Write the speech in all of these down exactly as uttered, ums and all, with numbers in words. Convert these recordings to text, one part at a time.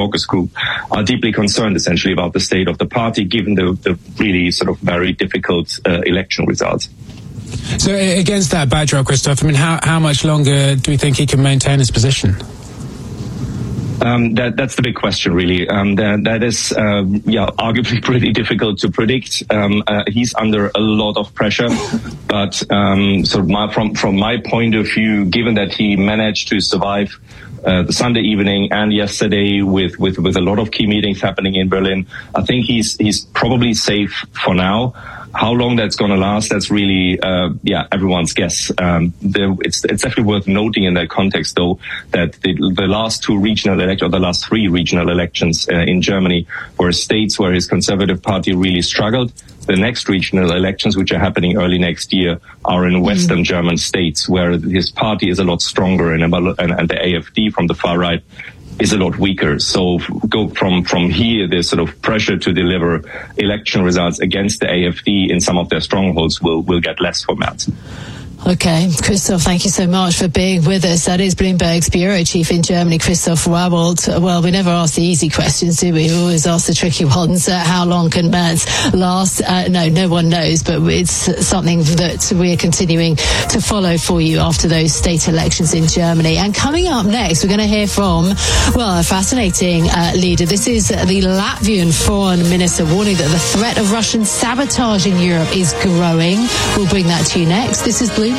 caucus group, are deeply concerned essentially about the state of the party, given the, the really sort of very difficult uh, election results. So against that backdrop, Christoph, I mean, how, how much longer do we think he can maintain his position? Um, that, that's the big question, really. Um, that, that is, um, yeah, arguably pretty difficult to predict. Um, uh, he's under a lot of pressure, but um, sort of my, from from my point of view, given that he managed to survive uh, the Sunday evening and yesterday with, with with a lot of key meetings happening in Berlin, I think he's he's probably safe for now. How long that's going to last, that's really, uh, yeah, everyone's guess. Um, the, it's, it's definitely worth noting in that context, though, that the, the last two regional elections, or the last three regional elections uh, in Germany were states where his Conservative Party really struggled. The next regional elections, which are happening early next year, are in Western mm-hmm. German states where his party is a lot stronger and, and, and the A F D from the far right is a lot weaker. So go from, from here, there's sort of pressure to deliver election results against the A F D in some of their strongholds will, will get less for Merz. Okay, Christoph, thank you so much for being with us. That is Bloomberg's bureau chief in Germany, Christoph Rabold. Well, we never ask the easy questions, do we? We always ask the tricky ones. Uh, how long can Merz last? Uh, no, no one knows, but it's something that we're continuing to follow for you after those state elections in Germany. And coming up next, we're going to hear from, well, a fascinating uh, leader. This is the Latvian foreign minister warning that the threat of Russian sabotage in Europe is growing. We'll bring that to you next. This is Bloomberg.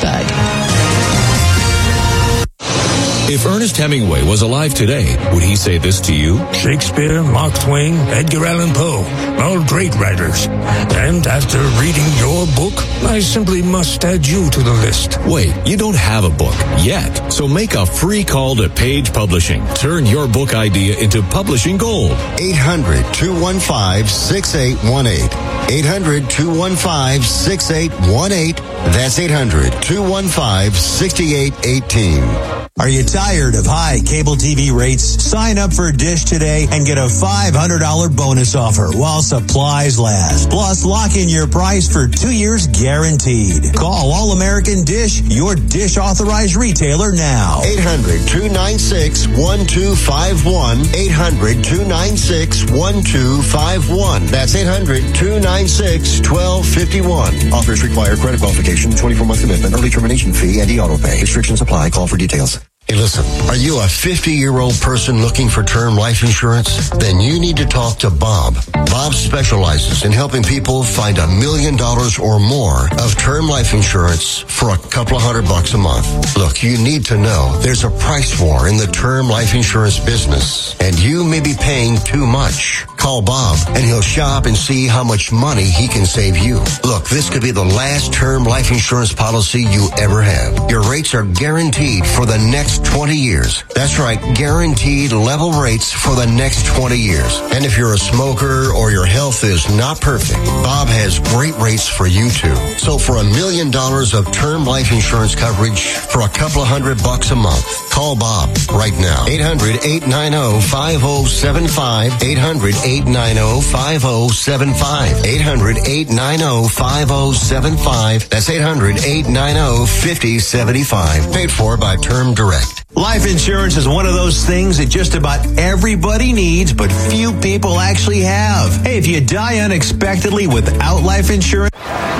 If Ernest Hemingway was alive today, would he say this to you? Shakespeare, Mark Twain, Edgar Allan Poe, all great writers. And after reading your book, I simply must add you to the list. Wait, you don't have a book yet. So make a free call to Page Publishing. Turn your book idea into publishing gold. eight hundred, two one five, six eight one eight. eight hundred, two one five, six eight one eight. That's eight hundred, two one five, six eight one eight. Are you tired of high cable T V rates? Sign up for Dish today and get a five hundred dollars bonus offer while supplies last. Plus, lock in your price for two years guaranteed. Call All American Dish, your Dish authorized retailer now. eight hundred, two nine six, one two five one. eight hundred, two nine six, one two five one. That's eight hundred, two nine six, one two five one. Offers require credit qualification, twenty-four month commitment, early termination fee, and e-auto pay. Restrictions apply. Call for details. Hey, listen, are you a fifty-year-old person looking for term life insurance? Then you need to talk to Bob. Bob specializes in helping people find a million dollars or more of term life insurance for a couple of hundred bucks a month. Look, you need to know there's a price war in the term life insurance business, and you may be paying too much. Call Bob, and he'll shop and see how much money he can save you. Look, this could be the last term life insurance policy you ever have. Your rates are guaranteed for the next twenty years. That's right, guaranteed level rates for the next twenty years. And if you're a smoker or your health is not perfect, Bob has great rates for you too. So for a million dollars of term life insurance coverage for a couple of hundred bucks a month, call Bob right now. eight hundred, eight nine zero, five zero seven five. eight hundred, eight nine zero, five zero seven five. eight hundred, eight nine zero, five zero seven five. That's eight hundred, eight nine zero, five zero seven five. Paid for by Term Direct. Life insurance is one of those things that just about everybody needs, but few people actually have. Hey, if you die unexpectedly without life insurance...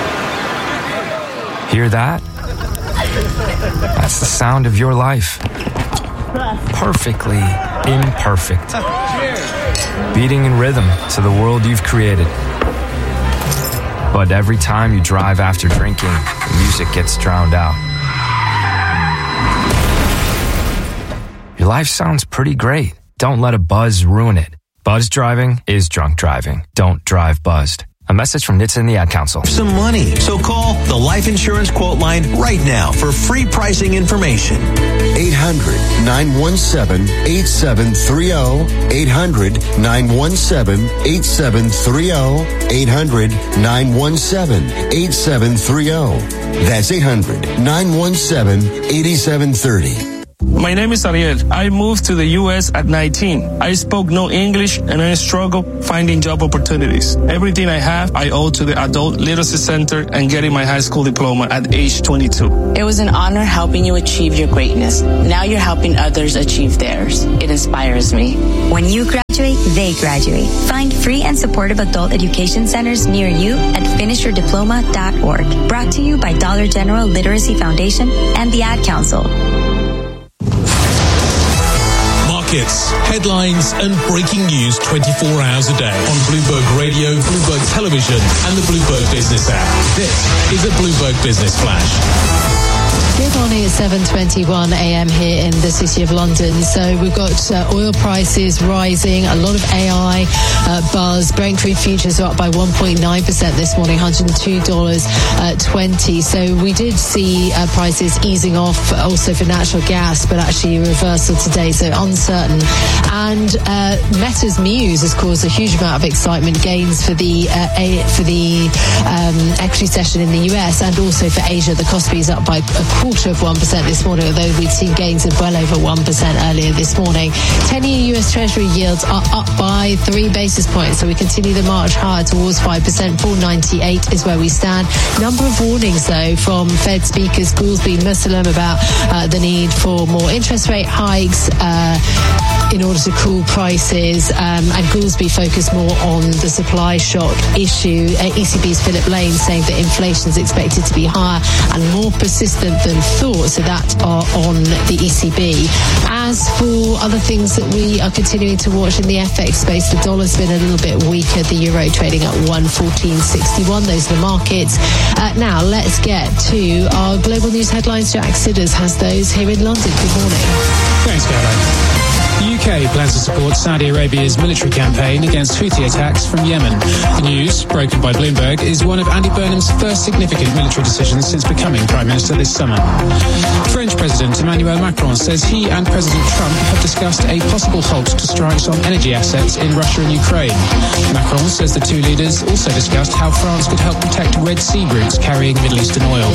Hear that? That's the sound of your life. Perfectly imperfect. Beating in rhythm to the world you've created. But every time you drive after drinking, the music gets drowned out. Your life sounds pretty great. Don't let a buzz ruin it. Buzz driving is drunk driving. Don't drive buzzed. A message from N H T S A and the Ad Council. Some money. So call the Life Insurance Quote Line right now for free pricing information. eight hundred, nine one seven, eight seven three zero. eight hundred, nine one seven, eight seven three zero. eight hundred, nine one seven, eight seven three zero. That's eight hundred, nine one seven, eight seven three zero. My name is Ariel. I moved to the U S at nineteen. I spoke no English and I struggled finding job opportunities. Everything I have, I owe to the Adult Literacy Center and getting my high school diploma at age twenty-two. It was an honor helping you achieve your greatness. Now you're helping others achieve theirs. It inspires me. When you graduate they graduate. Find free and supportive adult education centers near you at finish your diploma dot org. Brought to you by Dollar General Literacy Foundation and the Ad Council. Markets, headlines, and breaking news twenty-four hours a day on Bloomberg Radio, Bloomberg Television, and the Bloomberg Business app. This is a Bloomberg Business Flash. Good morning, it's seven twenty-one a.m. here in the City of London. So we've got uh, oil prices rising, a lot of A I uh, buzz. Brent crude futures are up by one point nine percent this morning, one hundred two dollars twenty. So we did see uh, prices easing off also for natural gas, but actually a reversal today, so uncertain. And uh, Meta's news has caused a huge amount of excitement, gains for the uh, a, for the um, equity session in the U S and also for Asia. The Kospi is up by a quarter of one percent this morning, although we'd seen gains of well over one percent earlier this morning. ten-year U S Treasury yields are up by three basis points, so we continue the march higher towards five percent. four ninety-eight is where we stand. Number of warnings, though, from Fed speakers Goolsbee and Muslim about uh, the need for more interest rate hikes uh, in order to cool prices, um, and Goolsbee focused more on the supply shock issue. Uh, E C B's Philip Lane saying that inflation is expected to be higher and more persistent than thought, so that are on the E C B. As for other things that we are continuing to watch in the F X space, the dollar's been a little bit weaker, the euro trading at one fourteen sixty-one. Those are the markets. Uh, now let's get to our global news headlines. Jack Sidders has those here in London. Good morning. Thanks, Caroline. The U K plans to support Saudi Arabia's military campaign against Houthi attacks from Yemen. The news, broken by Bloomberg, is one of Andy Burnham's first significant military decisions since becoming Prime Minister this summer. French President Emmanuel Macron says he and President Trump have discussed a possible halt to strikes on energy assets in Russia and Ukraine. Macron says the two leaders also discussed how France could help protect Red Sea routes carrying Middle Eastern oil.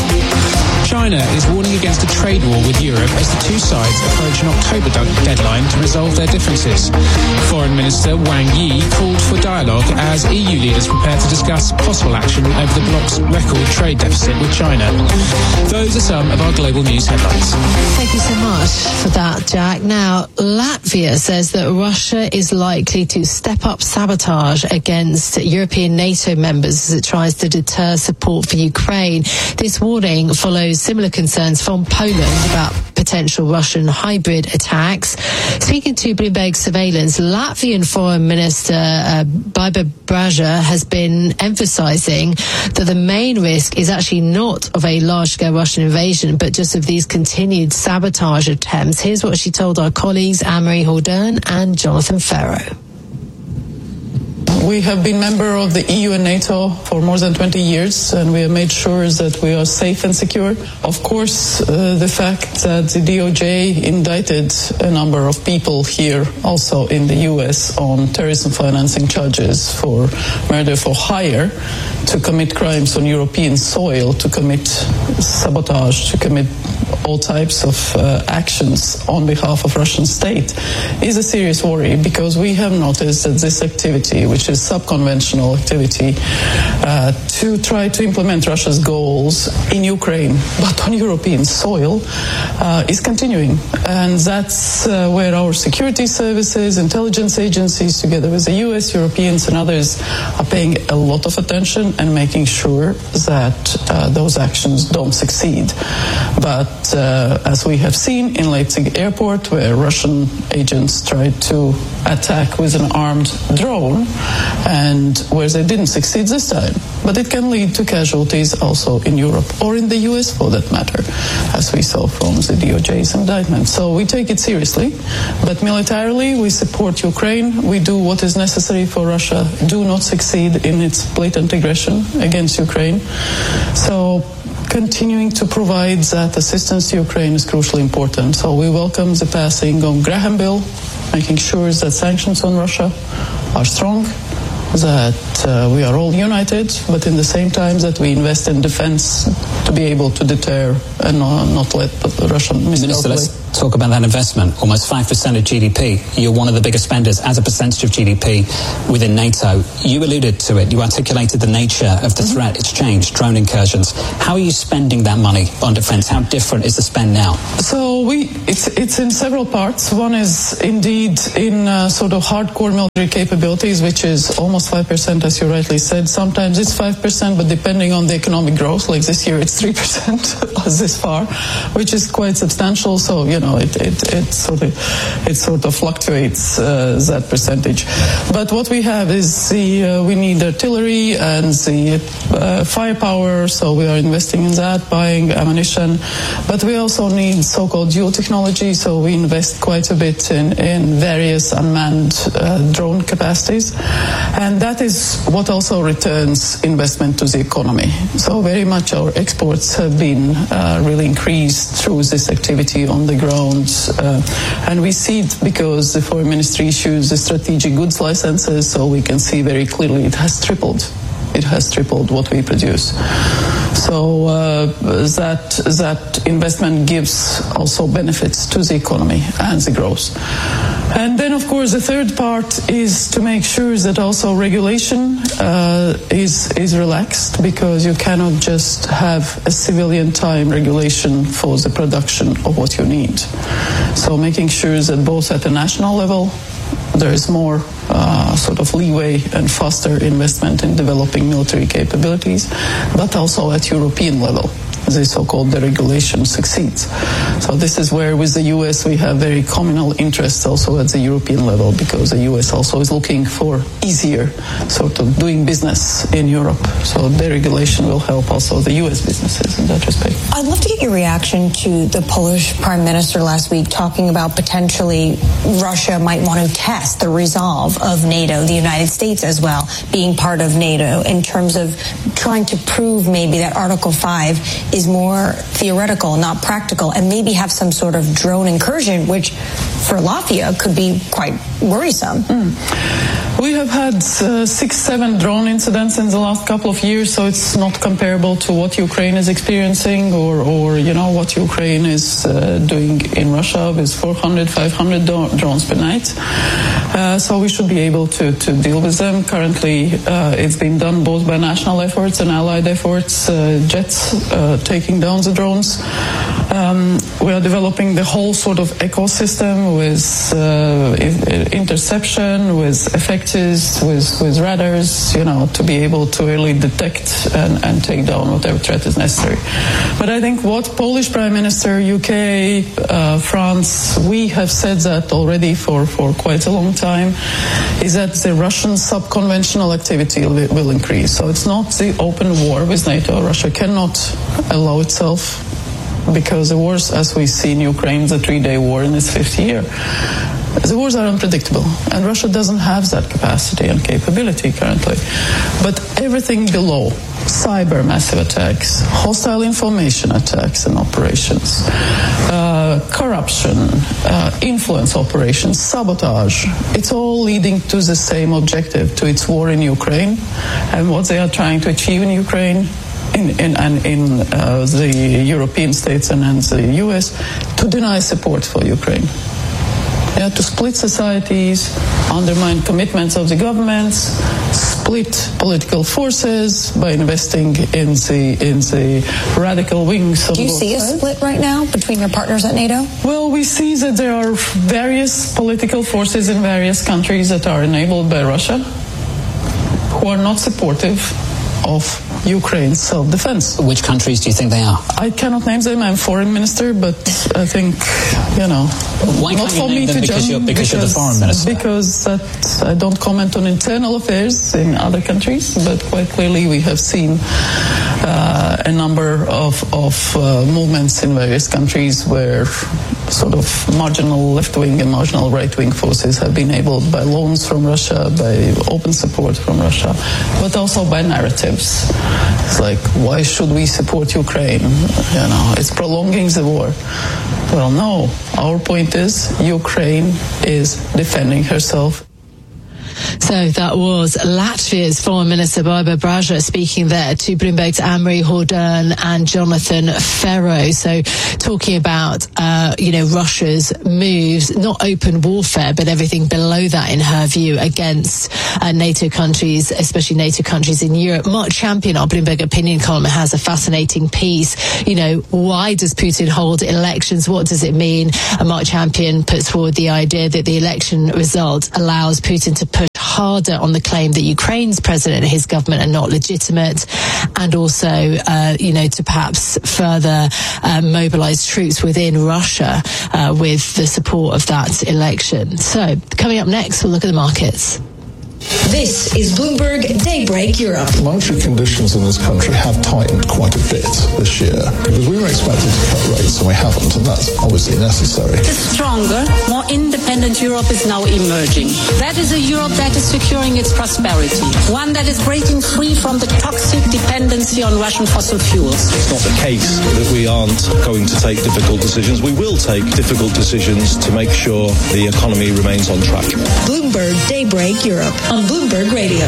China is warning against a trade war with Europe as the two sides approach an October deadline to resolve their differences. Foreign Minister Wang Yi called for dialogue as E U leaders prepare to discuss possible action over the bloc's record trade deficit with China. Those are some of our global news headlines. Thank you so much for that, Jack. Now, Latvia says that Russia is likely to step up sabotage against European NATO members as it tries to deter support for Ukraine. This warning follows similar concerns from Poland about potential Russian hybrid attacks. Speaking to Bloomberg Surveillance, Latvian Foreign Minister uh, Baiba Braža has been emphasizing that the main risk is actually not of a large-scale Russian invasion, but just of these continued sabotage attempts. Here's what she told our colleagues Anne-Marie Hordern and Jonathan Ferro. We have been member of the E U and NATO for more than twenty years, and we have made sure that we are safe and secure. Of course, uh, the fact that the D O J indicted a number of people here, also in the U S, on terrorism financing charges for murder for hire, to commit crimes on European soil, to commit sabotage, to commit all types of uh, actions on behalf of Russian state, is a serious worry, because we have noticed that this activity, which is sub-conventional activity, uh, to try to implement Russia's goals in Ukraine, but on European soil, uh, is continuing. And that's uh, where our security services, intelligence agencies, together with the U S, Europeans and others, are paying a lot of attention and making sure that uh, those actions don't succeed. But uh, as we have seen in Leipzig airport, where Russian agents tried to attack with an armed drone, and where they didn't succeed this time. But it can lead to casualties also in Europe, or in the U S for that matter, as we saw from the D O J's indictment. So we take it seriously, but militarily we support Ukraine. We do what is necessary for Russia do not succeed in its blatant aggression against Ukraine. So continuing to provide that assistance to Ukraine is crucially important. So we welcome the passing of Graham Bill, making sure that sanctions on Russia are strong, that uh, we are all united, but in the same time that we invest in defense to be able to deter and uh, not let Russian missiles. talk about that investment, almost five percent of G D P. You're one of the biggest spenders as a percentage of G D P within NATO. You alluded to it. You articulated the nature of the threat. It's changed, drone incursions. How are you spending that money on defense? How different is the spend now? So we, it's, it's in several parts. One is indeed in uh, sort of hardcore military capabilities, which is almost five percent, as you rightly said. Sometimes it's five percent, but depending on the economic growth, like this year it's three percent this far, which is quite substantial. So, you know, it, it, it, sort, of, it sort of fluctuates uh, that percentage. But what we have is the, uh, we need artillery and the uh, firepower, so we are investing in that, buying ammunition. But we also need so-called dual technology, so we invest quite a bit in, in various unmanned uh, drone capacities. And that is what also returns investment to the economy. So very much our exports have been uh, really increased through this activity on the ground. Uh, and we see it because the Foreign Ministry issues the strategic goods licenses, so we can see very clearly it has tripled. It has tripled what we produce. So uh, that that investment gives also benefits to the economy and the growth. And then, of course, the third part is to make sure that also regulation uh, is is relaxed, because you cannot just have a civilian time regulation for the production of what you need. So making sure that both at the national level there is more uh, sort of leeway and faster investment in developing military capabilities, but also at European level, the so-called deregulation succeeds. So this is where with the U S we have very communal interests also at the European level, because the U S also is looking for easier sort of doing business in Europe. So deregulation will help also the U S businesses in that respect. I'd love to get your reaction to the Polish Prime Minister last week talking about potentially Russia might want to test the resolve of NATO, the United States as well, being part of NATO, in terms of trying to prove maybe that Article five is more theoretical, not practical, and maybe have some sort of drone incursion, which for Latvia could be quite worrisome. Mm. We have had uh, six, seven drone incidents in the last couple of years, so it's not comparable to what Ukraine is experiencing or, or you know, what Ukraine is uh, doing in Russia with four hundred, five hundred do- drones per night. Uh, so we should be able to, to deal with them. Currently, uh, it's been done both by national efforts and allied efforts, uh, jets uh, taking down the drones. Um, we are developing the whole sort of ecosystem with uh, interception, with effectors, with, with radars, you know, to be able to really detect and, and take down whatever threat is necessary. But I think what Polish Prime Minister, U K, uh, France, we have said that already for, for quite a long time, is that the Russian subconventional activity will, will increase. So it's not the open war with NATO. Russia cannot allow itself, because the wars, as we see in Ukraine, the three-day war in its fifth year, the wars are unpredictable, and Russia doesn't have that capacity and capability currently. But everything below, cyber massive attacks, hostile information attacks and operations, uh, corruption, uh, influence operations, sabotage, it's all leading to the same objective, to its war in Ukraine, and what they are trying to achieve in Ukraine In, in, and in uh, the European states and in the U S, to deny support for Ukraine. Yeah, to split societies, undermine commitments of the governments, split political forces by investing in the in the radical wings of Do you see a split right now between your partners at NATO? Well, we see that there are various political forces in various countries that are enabled by Russia who are not supportive of Ukraine's self-defense. Which countries do you think they are? I cannot name them. I'm foreign minister, but I think, you know, Why not can't for you name me them to because judge. You're, because, because you're the foreign minister. Because that I don't comment on internal affairs in other countries, but quite clearly we have seen uh, a number of, of uh, movements in various countries where sort of marginal left-wing and marginal right-wing forces have been enabled by loans from Russia, by open support from Russia, but also by narratives. It's like, why should we support Ukraine? You know, it's prolonging the war. Well, no. Our point is Ukraine is defending herself. So that was Latvia's Foreign Minister Baiba Braža speaking there to Bloomberg's Anne-Marie Hordern and Jonathan Ferro. So talking about, uh, you know, Russia's moves, not open warfare, but everything below that in her view against uh, NATO countries, especially NATO countries in Europe. Mark Champion, our Bloomberg opinion column, has a fascinating piece. You know, why does Putin hold elections? What does it mean? And Mark Champion puts forward the idea that the election result allows Putin to push harder on the claim that Ukraine's president and his government are not legitimate, and also, uh, you know, to perhaps further uh, mobilize troops within Russia uh, with the support of that election. So, coming up next, we'll look at the markets. This is Bloomberg Daybreak Europe. Monetary conditions in this country have tightened quite a bit this year because we were expected to cut rates and we haven't, and that's obviously necessary. A stronger, more independent Europe is now emerging. That is a Europe that is securing its prosperity, one that is breaking free from the toxic dependency on Russian fossil fuels. It's not the case that we aren't going to take difficult decisions. We will take difficult decisions to make sure the economy remains on track. Bloomberg Daybreak Europe on Bloomberg Radio.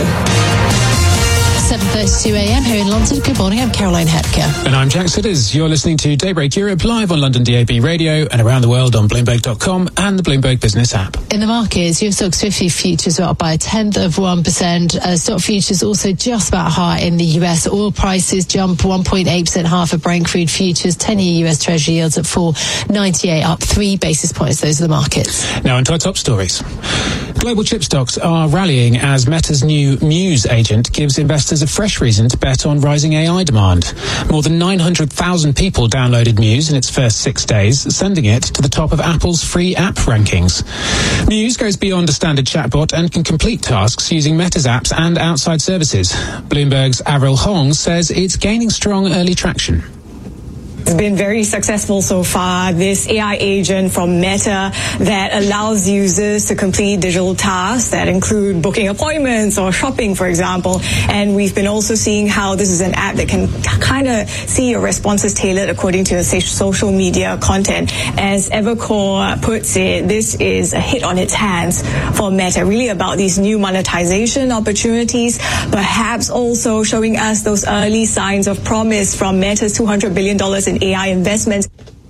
seven thirty-two a.m. here in London. Good morning, I'm Caroline Hepker. And I'm Jack Sidders. You're listening to Daybreak Europe live on London D A B Radio and around the world on Bloomberg dot com and the Bloomberg Business app. In the markets, U S Stoxx fifty futures are up by a tenth of one percent. Uh, stock futures also just about high in the U S. Oil prices jump one point eight percent higher for Brent crude futures. ten-year U S Treasury yields at four ninety-eight, up three basis points. Those are the markets. Now into our top stories. Global chip stocks are rallying as Meta's new Muse agent gives investors a fresh reason to bet on rising A I demand. More than nine hundred thousand people downloaded Muse in its first six days, sending it to the top of Apple's free app rankings. Muse goes beyond a standard chatbot and can complete tasks using Meta's apps and outside services. Bloomberg's Avril Hong says it's gaining strong early traction. It's been very successful so far. This A I agent from Meta that allows users to complete digital tasks that include booking appointments or shopping, for example. And we've been also seeing how this is an app that can kind of see your responses tailored according to your social media content. As Evercore puts it, this is a hit on its hands for Meta, really about these new monetization opportunities, perhaps also showing us those early signs of promise from Meta's two hundred billion dollars in A I investments.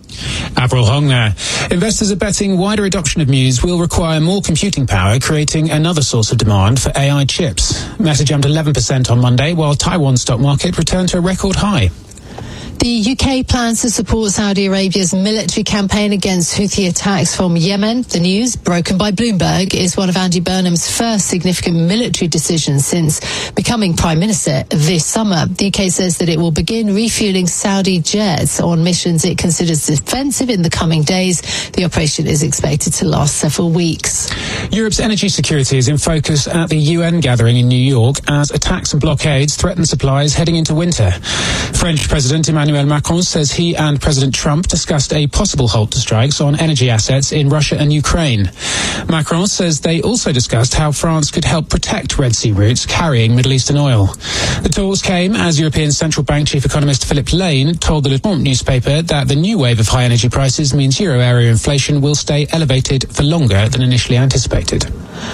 Avril Hong there. Investors are betting wider adoption of Muse will require more computing power, creating another source of demand for A I chips. Meta jumped eleven percent on Monday, while Taiwan's stock market returned to a record high. The U K plans to support Saudi Arabia's military campaign against Houthi attacks from Yemen. The news, broken by Bloomberg, is one of Andy Burnham's first significant military decisions since becoming Prime Minister this summer. The U K says that it will begin refueling Saudi jets on missions it considers defensive in the coming days. The operation is expected to last several weeks. Europe's energy security is in focus at the U N gathering in New York as attacks and blockades threaten supplies heading into winter. French President Emmanuel Macron says he and President Trump discussed a possible halt to strikes on energy assets in Russia and Ukraine. Macron says they also discussed how France could help protect Red Sea routes carrying Middle Eastern oil. The talks came as European Central Bank chief economist Philip Lane told the Le Monde newspaper that the new wave of high energy prices means euro area inflation will stay elevated for longer than initially anticipated.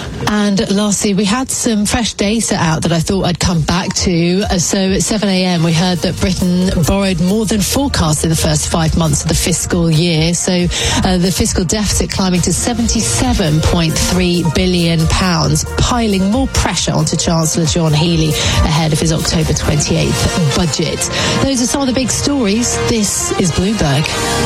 And lastly, we had some fresh data out that I thought I'd come back to. So at seven a.m. we heard that Britain borrowed more than forecast in the first five months of the fiscal year. So uh, the fiscal deficit climbing to seventy-seven point three billion pounds, piling more pressure onto Chancellor John Healey ahead of his October twenty-eighth budget. Those are some of the big stories. This is Bloomberg.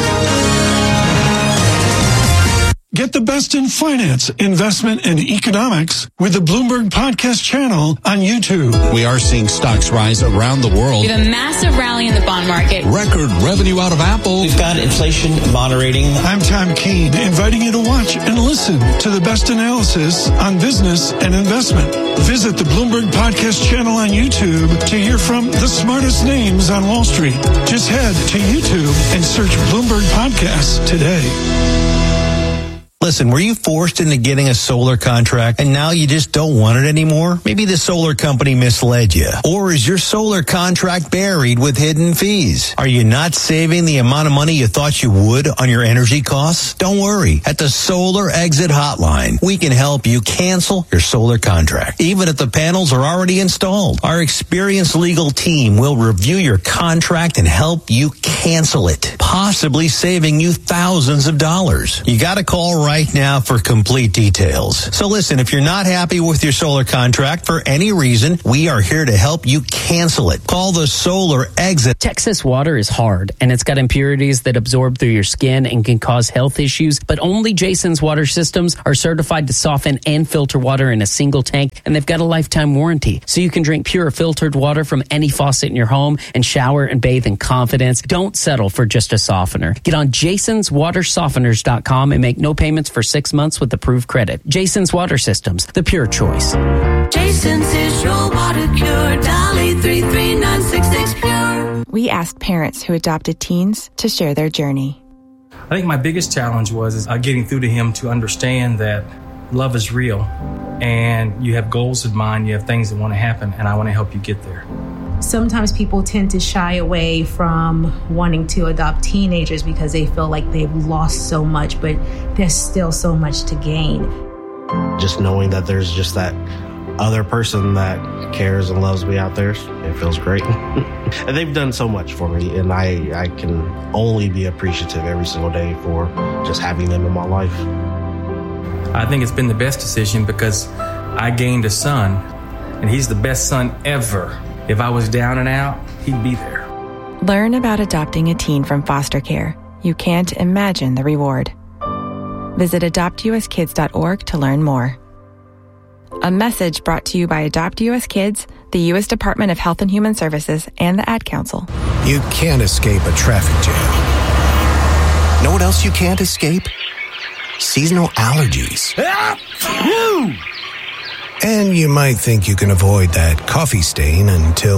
Get the best in finance, investment, and economics with the Bloomberg Podcast channel on YouTube. We are seeing stocks rise around the world. We have a massive rally in the bond market. Record revenue out of Apple. We've got inflation moderating. I'm Tom Keene, inviting you to watch and listen to the best analysis on business and investment. Visit the Bloomberg Podcast channel on YouTube to hear from the smartest names on Wall Street. Just head to YouTube and search Bloomberg Podcasts today. Listen, were you forced into getting a solar contract and now you just don't want it anymore? Maybe the solar company misled you. Or is your solar contract buried with hidden fees? Are you not saving the amount of money you thought you would on your energy costs? Don't worry. At the Solar Exit Hotline, we can help you cancel your solar contract, even if the panels are already installed. Our experienced legal team will review your contract and help you cancel it, possibly saving you thousands of dollars. You got to call right right now for complete details. So listen, if you're not happy with your solar contract for any reason, we are here to help you cancel it. Call the Solar Exit. Texas water is hard, and it's got impurities that absorb through your skin and can cause health issues, but only Jason's water systems are certified to soften and filter water in a single tank, and they've got a lifetime warranty. So you can drink pure filtered water from any faucet in your home and shower and bathe in confidence. Don't settle for just a softener. Get on jasons water softeners dot com and make no payments for six months with approved credit. Jason's Water Systems, the pure choice. Jason's is your water cure. Dolly three three nine six six pure. We asked parents who adopted teens to share their journey. I think my biggest challenge was is, uh, getting through to him to understand that love is real and you have goals in mind, you have things that want to happen, and I want to help you get there. Sometimes people tend to shy away from wanting to adopt teenagers because they feel like they've lost so much, but there's still so much to gain. Just knowing that there's just that other person that cares and loves me out there, it feels great. And they've done so much for me, and I, I can only be appreciative every single day for just having them in my life. I think it's been the best decision because I gained a son, and he's the best son ever. If I was down and out, he'd be there. Learn about adopting a teen from foster care. You can't imagine the reward. Visit adopt u s kids dot org to learn more. A message brought to you by Adopt U S Kids, the U S Department of Health and Human Services, and the Ad Council. You can't escape a traffic jam. Know what else you can't escape? Seasonal allergies. And you might think you can avoid that coffee stain until...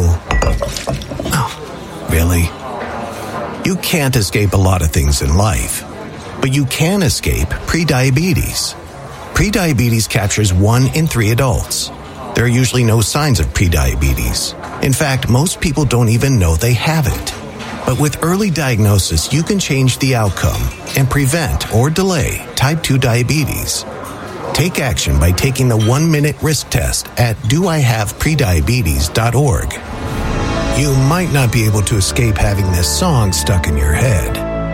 Oh, really? You can't escape a lot of things in life, but you can escape prediabetes. Prediabetes captures one in three adults. There are usually no signs of prediabetes. In fact, most people don't even know they have it. But with early diagnosis, you can change the outcome and prevent or delay type two diabetes. Take action by taking the one-minute risk test at do I have prediabetes dot org. You might not be able to escape having this song stuck in your head,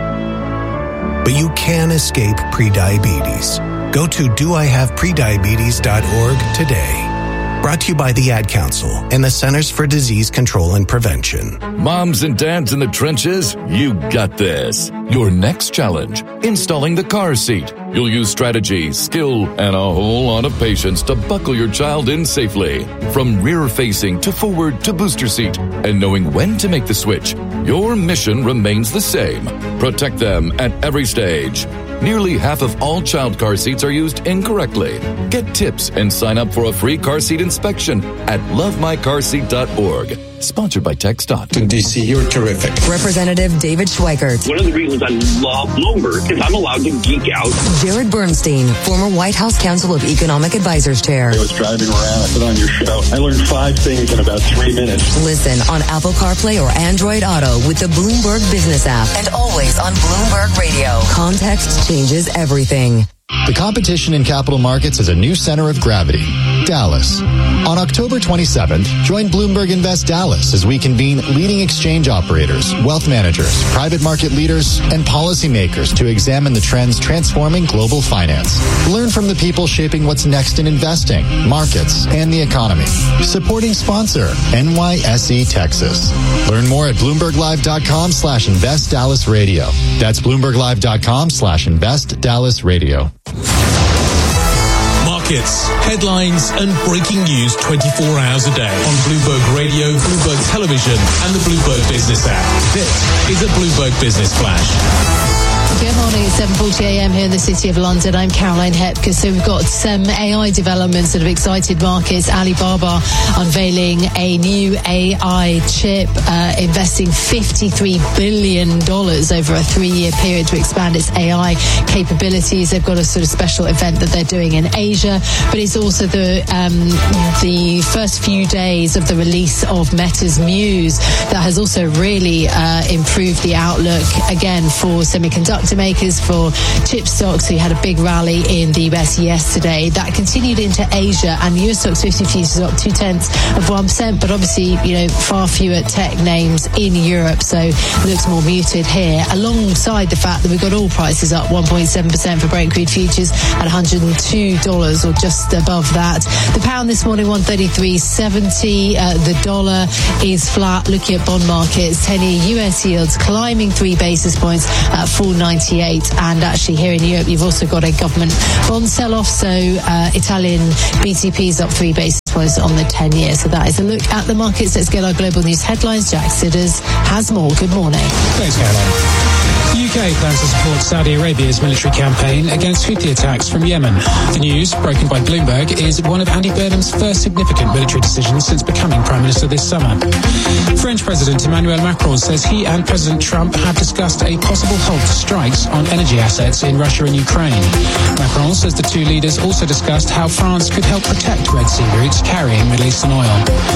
but you can escape prediabetes. Go to do I have prediabetes dot org today. Brought to you by the Ad Council and the Centers for Disease Control and Prevention. Moms and dads in the trenches, you got this. Your next challenge, installing the car seat. You'll use strategy, skill, and a whole lot of patience to buckle your child in safely. From rear-facing to forward to booster seat. And knowing when to make the switch, your mission remains the same. Protect them at every stage. Nearly half of all child car seats are used incorrectly. Get tips and sign up for a free car seat inspection at love my car seat dot org. Sponsored by TxDOT. In D C, you're terrific. Representative David Schweikert. One of the reasons I love Bloomberg is I'm allowed to geek out. Jared Bernstein, former White House Council of Economic Advisors Chair. I was driving around, I put on your show. I learned five things in about three minutes. Listen on Apple CarPlay or Android Auto with the Bloomberg Business app and always on Bloomberg Radio. Context changes everything. The competition in capital markets is a new center of gravity, Dallas. On October twenty-seventh, join Bloomberg Invest Dallas as we convene leading exchange operators, wealth managers, private market leaders, and policymakers to examine the trends transforming global finance. Learn from the people shaping what's next in investing, markets, and the economy. Supporting sponsor, N Y S E Texas. Learn more at bloomberglive.com slash invest Dallas radio. That's bloomberglive.com slash invest Dallas radio. Markets, headlines, and breaking news twenty-four hours a day on Bloomberg Radio, Bloomberg Television, and the Bloomberg Business app. This is a Bloomberg Business Flash. Good morning, it's seven forty a m here in the City of London. I'm Caroline Hepker. So we've got some A I developments that have excited markets. Alibaba unveiling a new A I chip, uh, investing fifty-three billion dollars over a three-year period to expand its A I capabilities. They've got a sort of special event that they're doing in Asia, but it's also the um, the first few days of the release of Meta's Muse that has also really uh, improved the outlook again for semiconductor makers, for chip stocks, who had a big rally in the U S yesterday. That continued into Asia, and the U S stocks fifty futures up two tenths of one percent, but obviously, you know, far fewer tech names in Europe, so it looks more muted here, alongside the fact that we've got oil prices up one point seven percent for Brent crude futures at one hundred two dollars or just above that. The pound this morning, one thirty-three seventy. Uh, the dollar is flat. Looking at bond markets, ten-year U S yields climbing three basis points at four ninety-eight. And actually here in Europe, you've also got a government bond sell-off. So uh, Italian B T P is up three basis points on the ten-year. So that is a look at the markets. Let's get our global news headlines. Jack Sidders has more. Good morning. Thanks, Caroline. The U K plans to support Saudi Arabia's military campaign against Houthi attacks from Yemen. The news, broken by Bloomberg, is one of Andy Burnham's first significant military decisions since becoming Prime Minister this summer. French President Emmanuel Macron says he and President Trump have discussed a possible halt to strikes on energy assets in Russia and Ukraine. Macron says the two leaders also discussed how France could help protect Red Sea routes carrying Middle Eastern oil.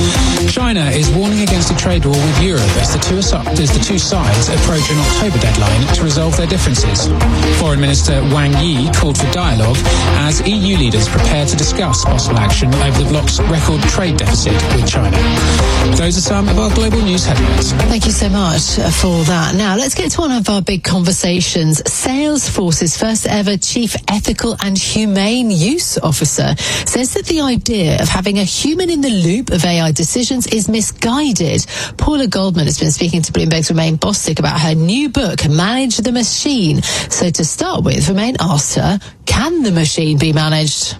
China is warning against a trade war with Europe as the two, as the two sides approach an October deadline to resolve their differences. Foreign Minister Wang Yi called for dialogue as E U leaders prepare to discuss possible action over the bloc's record trade deficit with China. Those are some of our global news headlines. Thank you so much for that. Now, let's get to one of our big conversations. Salesforce's first ever Chief Ethical and Humane Use Officer says that the idea of having a human in the loop of A I decisions is misguided. Paula Goldman has been speaking to Bloomberg's Romaine Bostick about her new book, Manage the Machine. So to start with, Romaine asked her, can the machine be managed?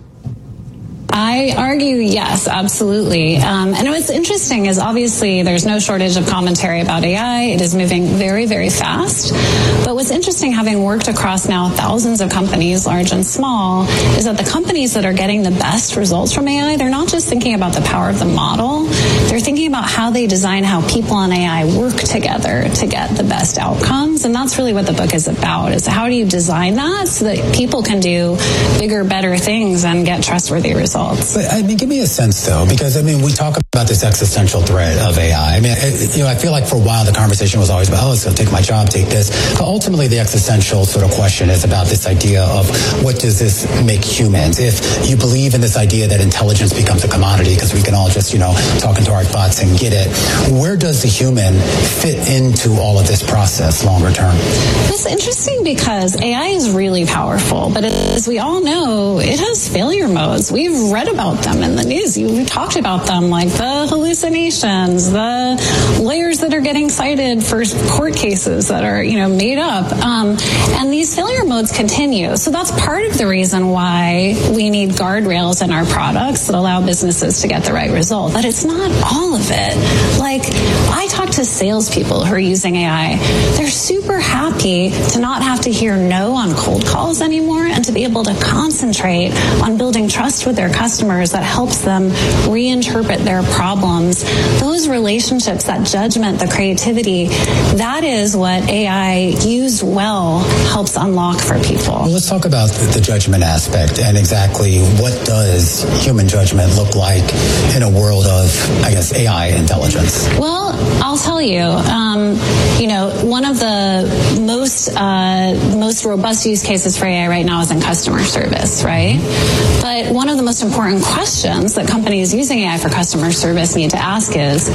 I argue yes, absolutely. Um, and what's interesting is obviously there's no shortage of commentary about A I. It is moving very, very fast. But what's interesting, having worked across now thousands of companies, large and small, is that the companies that are getting the best results from A I, they're not just thinking about the power of the model. They're thinking about how they design how people and A I work together to get the best outcomes. And that's really what the book is about, is how do you design that so that people can do bigger, better things and get trustworthy results. But I mean, give me a sense though, because I mean, we talk about this existential threat of A I. I mean, it, you know, I feel like for a while the conversation was always about, oh, it's going to take my job, take this. But ultimately, the existential sort of question is about this idea of what does this make humans? If you believe in this idea that intelligence becomes a commodity because we can all just, you know, talk into our thoughts and get it, where does the human fit into all of this process longer term? It's interesting because A I is really powerful, but as we all know, it has failure modes. We've read about them in the news. We've talked about them, like the hallucinations, the lawyers that are getting cited for court cases that are, you know, made up. Um, and these failure modes continue. So that's part of the reason why we need guardrails in our products that allow businesses to get the right result. But it's not all of it. Like, I talk to salespeople who are using A I. They're super happy to not have to hear no on cold calls anymore and to be able to concentrate on building trust with their customers that helps them reinterpret their problems. Those relationships, that judgment, the creativity, that is what A I used well helps unlock for people. Well, let's talk about the, the judgment aspect and exactly what does human judgment look like in a world of, I guess, A I intelligence? Well, I'll tell you, um, you know, one of the most uh, most robust use cases for A I right now is in customer service, right? But one of the most important questions that companies using A I for customer service need to ask is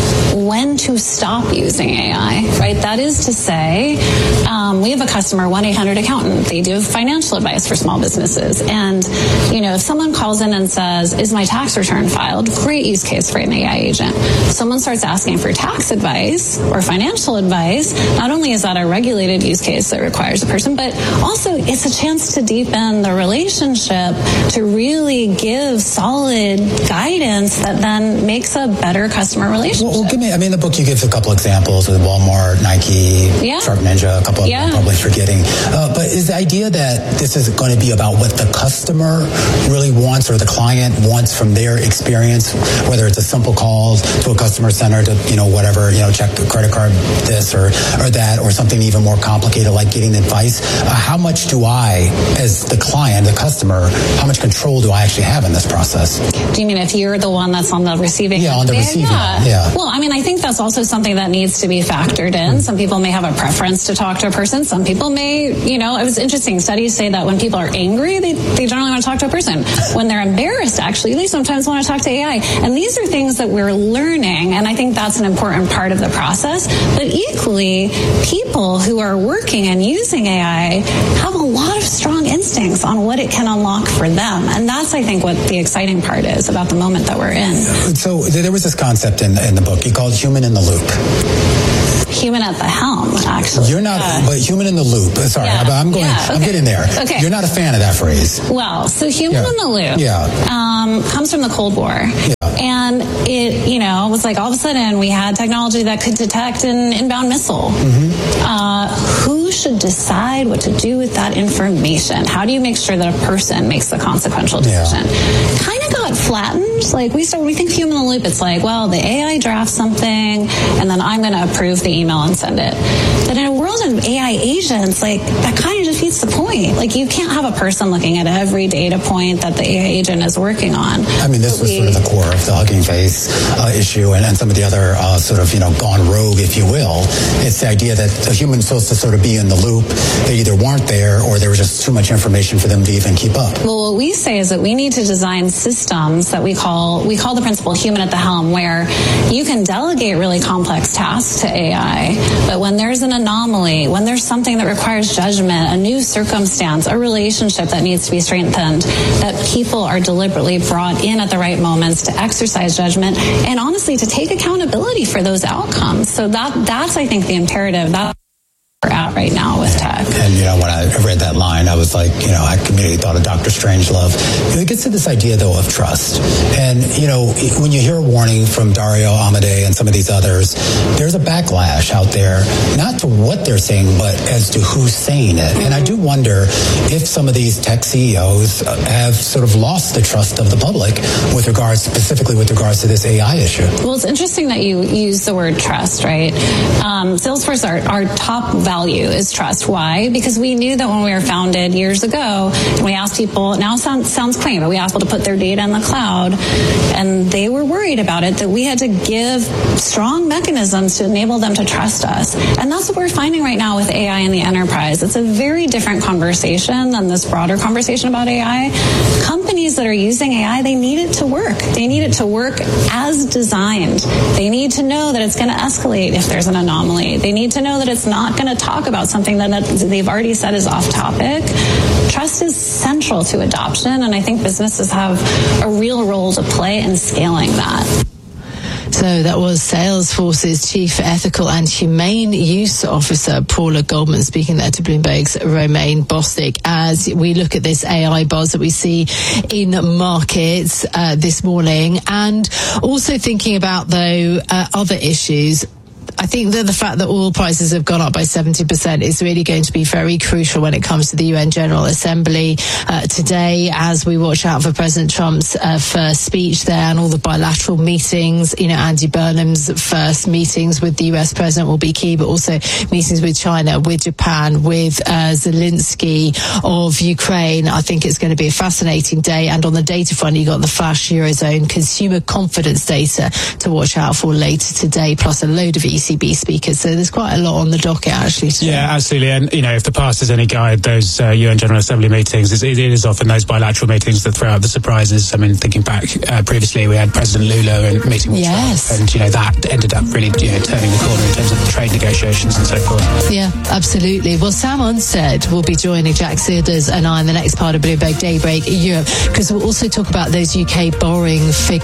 when to stop using A I, right? That is to say, um, we have a customer, one eight hundred accountant. They do financial advice for small businesses. And, you know, if someone calls in and says, is my tax return filed? filed, great use case for an A I agent. Someone starts asking for tax advice or financial advice. Not only is that a regulated use case that requires a person, but also it's a chance to deepen the relationship, to really give solid guidance that then makes a better customer relationship. Well, well give me, I mean, in the book you give a couple examples with Walmart, Nike, yeah. Sharp Ninja, a couple of yeah. I'm probably forgetting. Uh, but is the idea that this is going to be about what the customer really wants or the client wants from their experience, whether it's a simple call to a customer center to, you know, whatever, you know, check the credit card, this or, or that, or something even more complicated like getting advice? Uh, how much do I, as the client, the customer, how much control do I actually have in this process? Do you mean if you're the one that's on the receiving Yeah, end? on the receiving yeah. end, yeah. Well, I mean, I think that's also something that needs to be factored in. Some people may have a preference to talk to a person. Some people may, you know, it was interesting. Studies say that when people are angry, they, they generally want to talk to a person. When they're embarrassed, actually, they sometimes want to talk to A I. And these are things that we're learning, and I think that's an important part of the process. But equally, people who are working and using A I have a lot of strong instincts on what it can unlock for them. And that's, I think, what the exciting part is about the moment that we're in. So there was this concept in, in the book you called human in the loop. Human at the helm, actually. You're not, yeah. but human in the loop. Sorry, yeah. I'm going. Yeah, okay. I'm getting there. Okay. You're not a fan of that phrase. Well, so human yeah. in the loop yeah. um, comes from the Cold War. Yeah. And it, you know, was like all of a sudden we had technology that could detect an inbound missile. Mm-hmm. Uh, who should decide what to do with that information? How do you make sure that a person makes the consequential decision? Yeah. Kind of got flattened. Like we start, we think human in the loop. It's like, well, the A I drafts something, and then I'm going to approve the email and send it. But in a world of A I agents, like that kind of defeats the point. Like you can't have a person looking at every data point that the A I agent is working on. I mean, this but was we, sort of the core of the Hugging Face uh, issue, and, and some of the other uh, sort of, you know, gone rogue, if you will. It's the idea that the human's supposed to sort of be in the loop. They either weren't there, or there was just too much information for them to even keep up. Well, what we say is that we need to design systems that we call we call the principle human at the helm, where you can delegate really complex tasks to A I, but when there's an anomaly, when there's something that requires judgment, a new circumstance, a relationship that needs to be strengthened, that people are deliberately brought in at the right moments to exercise judgment and honestly to take accountability for those outcomes. So that that's I think the imperative that we're at right now with tech. And you know, when I read that line, I was like, you know, I immediately thought of Doctor Strangelove. It gets to this idea though of trust. And you know, when you hear a warning from Dario Amodei and some of these others, there's a backlash out there, not to what they're saying, but as to who's saying it. And I do wonder if some of these tech C E Os have sort of lost the trust of the public with regards, specifically with regards to this A I issue. Well, it's interesting that you use the word trust, right? Um, Salesforce, our, our top value is trust. Why? Because we knew that when we were founded years ago, and we asked people, now it sounds, sounds quaint, but we asked people to put their data in the cloud, and they were worried about it, that we had to give strong mechanisms to enable them to trust us. And that's what we're finding right now with A I in the enterprise. It's a very different conversation than this broader conversation about A I. Companies that are using A I, they need it to work. They need it to work as designed. They need to know that it's going to escalate if there's an anomaly. They need to know that it's not going to talk about something that they've already said is off topic. Trust is central to adoption, and I think businesses have a real role to play in scaling that. So that was Salesforce's Chief Ethical and Humane Use Officer, Paula Goldman, speaking there to Bloomberg's Romaine Bostick, as we look at this A I buzz that we see in markets uh, this morning, and also thinking about, though, uh, other issues. I think that the fact that oil prices have gone up by seventy percent is really going to be very crucial when it comes to the U N General Assembly uh, today, as we watch out for President Trump's uh, first speech there and all the bilateral meetings. You know, Andy Burnham's first meetings with the U S president will be key, but also meetings with China, with Japan, with uh, Zelensky of Ukraine. I think it's going to be a fascinating day. And on the data front, you got the flash Eurozone consumer confidence data to watch out for later today, plus a load of E C B speakers. So there's quite a lot on the docket actually today. Yeah, absolutely. And you know, if the past is any guide, those uh, U N General Assembly meetings, it, it is often those bilateral meetings that throw out the surprises. I mean, thinking back uh, previously, we had President Lula and meeting with yes. Trump, and you know that ended up really you know turning the corner in terms of the trade negotiations and so forth. Yeah, absolutely. Well, Sam Unstead will be joining Jack Sealders and I in the next part of Bloomberg Daybreak Europe, because we'll also talk about those U K borrowing figures.